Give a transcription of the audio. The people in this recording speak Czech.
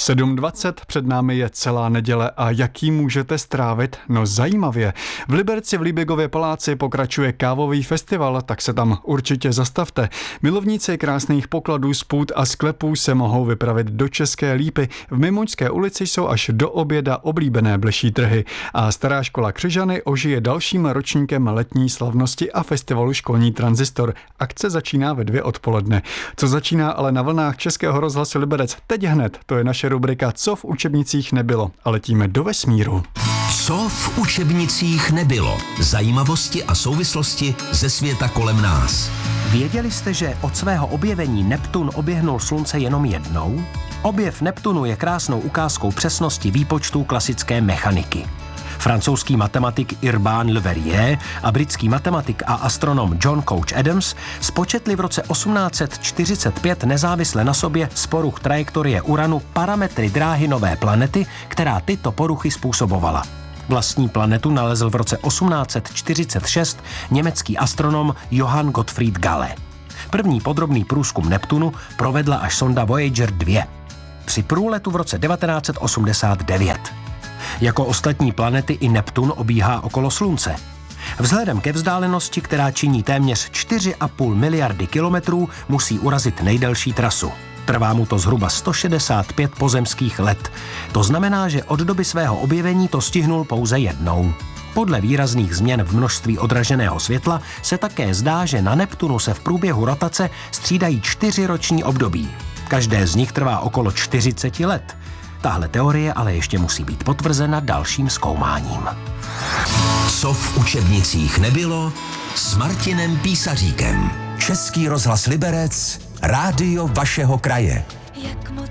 7:20, před námi je celá neděle a jak ji můžete strávit? No zajímavě. V Liberci v Líbigově paláci pokračuje kávový festival, tak se tam určitě zastavte. Milovníci krásných pokladů z půd a sklepů se mohou vypravit do České Lípy. V Mimoňské ulici jsou až do oběda oblíbené bleší trhy. A Stará škola Křižany ožije dalším ročníkem letní slavnosti a festivalu Školní tranzistor. Akce začíná ve 2 odpoledne. Co začíná ale na vlnách Českého rozhlasu Liberec teď hned, to je naše rubrika Co v učebnicích nebylo. A letíme do vesmíru. Co v učebnicích nebylo? Zajímavosti a souvislosti ze světa kolem nás. Věděli jste, že od svého objevení Neptun oběhnul Slunce jenom jednou? Objev Neptunu je krásnou ukázkou přesnosti výpočtů klasické mechaniky. Francouzský matematik Urbain Le Verrier a britský matematik a astronom John Couch Adams spočetli v roce 1845 nezávisle na sobě z poruch trajektorie Uranu parametry dráhy nové planety, která tyto poruchy způsobovala. Vlastní planetu nalezl v roce 1846 německý astronom Johann Gottfried Galle. První podrobný průzkum Neptunu provedla až sonda Voyager 2. Při průletu v roce 1989. Jako ostatní planety i Neptun obíhá okolo Slunce. Vzhledem ke vzdálenosti, která činí téměř 4,5 miliardy kilometrů, musí urazit nejdelší trasu. Trvá mu to zhruba 165 pozemských let. To znamená, že od doby svého objevení to stihnul pouze jednou. Podle výrazných změn v množství odraženého světla se také zdá, že na Neptunu se v průběhu rotace střídají 4 roční období. Každé z nich trvá okolo 40 let. Tahle teorie ale ještě musí být potvrzena dalším zkoumáním. Co v učebnicích nebylo? S Martinem Písaříkem. Český rozhlas Liberec, rádio vašeho kraje.